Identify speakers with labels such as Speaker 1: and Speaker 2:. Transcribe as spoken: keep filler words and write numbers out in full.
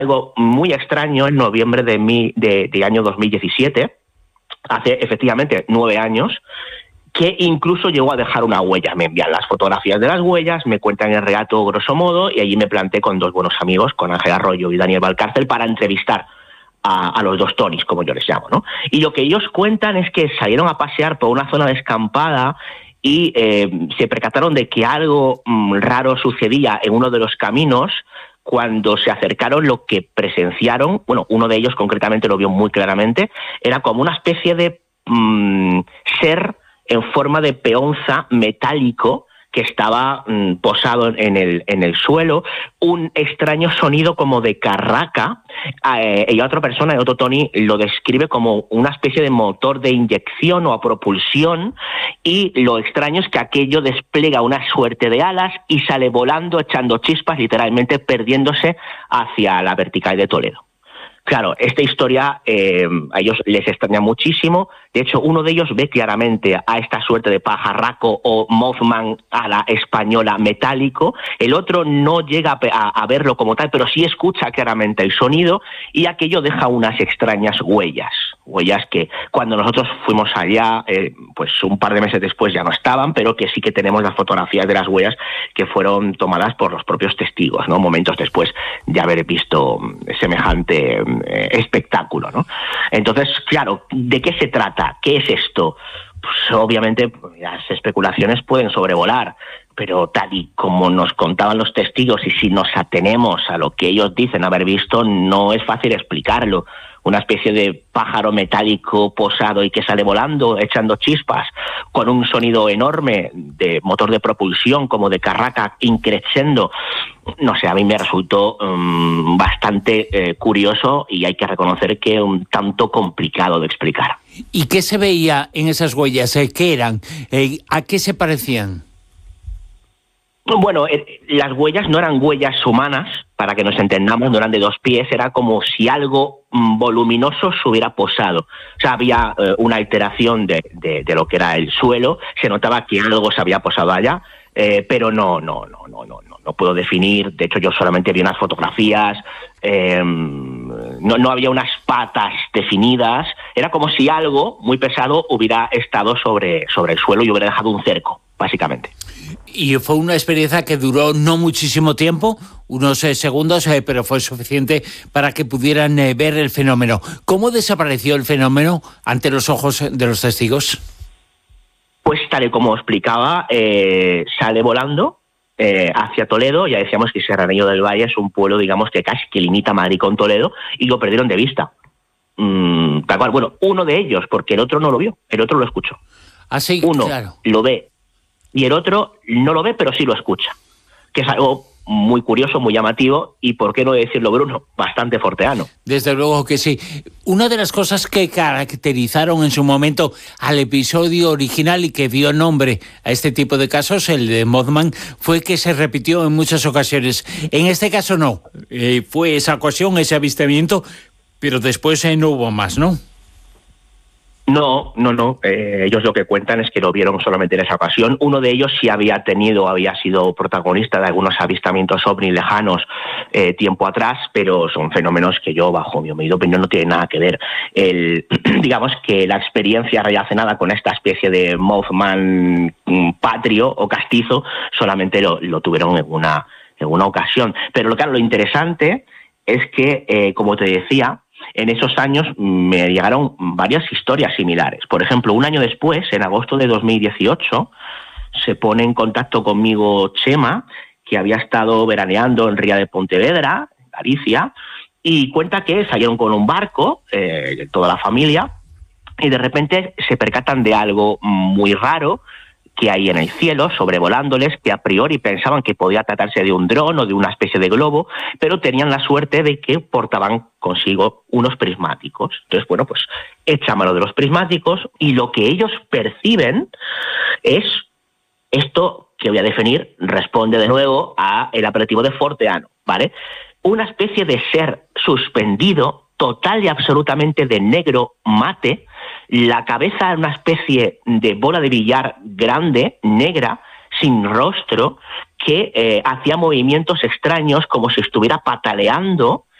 Speaker 1: algo muy extraño en noviembre de, mi, de, de año dos mil diecisiete, hace efectivamente nueve años, que incluso llegó a dejar una huella. Me envían las fotografías de las huellas, me cuentan el relato grosso modo, y allí me planté con dos buenos amigos, con Ángel Arroyo y Daniel Valcárcel, para entrevistar a, a los dos Tonys, como yo les llamo, ¿no? Y lo que ellos cuentan es que salieron a pasear por una zona descampada y eh, se percataron de que algo mmm, raro sucedía en uno de los caminos. Cuando se acercaron, lo que presenciaron, bueno, uno de ellos concretamente lo vio muy claramente, era como una especie de mmm, ser en forma de peonza metálico que estaba mmm, posado en el, en el suelo, un extraño sonido como de carraca, eh, y otra persona, otro Tony, lo describe como una especie de motor de inyección o a propulsión, y lo extraño es que aquello despliega una suerte de alas y sale volando, echando chispas, literalmente perdiéndose hacia la vertical de Toledo. Claro, esta historia eh, a ellos les extraña muchísimo. De hecho, uno de ellos ve claramente a esta suerte de pajarraco o Mothman a la española metálico. El otro no llega a, a verlo como tal, pero sí escucha claramente el sonido, y aquello deja unas extrañas huellas. Huellas que cuando nosotros fuimos allá, eh, pues un par de meses después ya no estaban, pero que sí que tenemos las fotografías de las huellas que fueron tomadas por los propios testigos, ¿no? Momentos después de haber visto semejante eh, espectáculo, ¿no? Entonces, claro, ¿de qué se trata? ¿Qué es esto? Pues obviamente las especulaciones pueden sobrevolar, pero tal y como nos contaban los testigos, y si nos atenemos a lo que ellos dicen haber visto, no es fácil explicarlo. Una especie de pájaro metálico posado y que sale volando, echando chispas, con un sonido enorme de motor de propulsión, como de carraca increciendo. No sé, a mí me resultó um, bastante eh, curioso, y hay que reconocer que un tanto complicado de explicar.
Speaker 2: ¿Y qué se veía en esas huellas? ¿Qué eran? ¿A qué se parecían?
Speaker 1: Bueno, eh, las huellas no eran huellas humanas, para que nos entendamos, no eran de dos pies, era como si algo mm, voluminoso se hubiera posado. O sea, había eh, una alteración de, de, de lo que era el suelo, se notaba que algo se había posado allá, eh, pero no, no, no, no, no, no, no puedo definir. De hecho, yo solamente vi unas fotografías, eh, no, no había unas patas definidas, era como si algo muy pesado hubiera estado sobre, sobre el suelo y hubiera dejado un cerco, básicamente.
Speaker 2: Y fue una experiencia que duró no muchísimo tiempo, unos eh, segundos, eh, pero fue suficiente para que pudieran eh, ver el fenómeno. ¿Cómo desapareció el fenómeno ante los ojos de los testigos?
Speaker 1: Pues tal y como explicaba, eh, sale volando eh, hacia Toledo. Ya decíamos que Serranillo del Valle es un pueblo, digamos, que casi que limita Madrid con Toledo, y lo perdieron de vista. Mm, tal cual. Bueno, uno de ellos, porque el otro no lo vio, el otro lo escuchó.
Speaker 2: Ah, sí,
Speaker 1: uno
Speaker 2: claro.
Speaker 1: Lo ve y el otro no lo ve, pero sí lo escucha, que es algo muy curioso, muy llamativo, y por qué no decirlo, Bruno, bastante forteano.
Speaker 2: Desde luego que sí. Una de las cosas que caracterizaron en su momento al episodio original y que dio nombre a este tipo de casos, el de Mothman, fue que se repitió en muchas ocasiones. En este caso no, eh, fue esa ocasión, ese avistamiento, pero después eh, no hubo más, ¿no?
Speaker 1: No, no, no. Eh, ellos lo que cuentan es que lo vieron solamente en esa ocasión. Uno de ellos sí había tenido, había sido protagonista de algunos avistamientos ovni lejanos eh, tiempo atrás, pero son fenómenos que yo, bajo mi humilde opinión, no tienen nada que ver. El, digamos que la experiencia relacionada con esta especie de Mothman patrio o castizo solamente lo, lo tuvieron en una, en una ocasión. Pero lo, claro, lo interesante es que, eh, como te decía, en esos años me llegaron varias historias similares. Por ejemplo, un año después, en agosto de dos mil dieciocho, se pone en contacto conmigo Chema, que había estado veraneando en Ría de Pontevedra, en Galicia, y cuenta que salieron con un barco, eh, toda la familia, y de repente se percatan de algo muy raro que hay en el cielo, sobrevolándoles, que a priori pensaban que podía tratarse de un dron o de una especie de globo, pero tenían la suerte de que portaban consigo unos prismáticos. Entonces, bueno, pues echa mano de los prismáticos, y lo que ellos perciben es esto que voy a definir, responde de nuevo a el apelativo de forteano, ¿vale? Una especie de ser suspendido, total y absolutamente de negro mate, la cabeza una especie de bola de billar grande, negra, sin rostro, que eh, hacía movimientos extraños como si estuviera pataleando